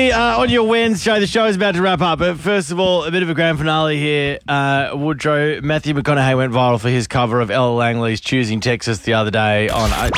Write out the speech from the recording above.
Footy on your Wednesday. The show is about to wrap up, but first of all, a bit of a grand finale here. Woodrow, Matthew McConaughey went viral for his cover of Ella Langley's Choosing Texas the other day on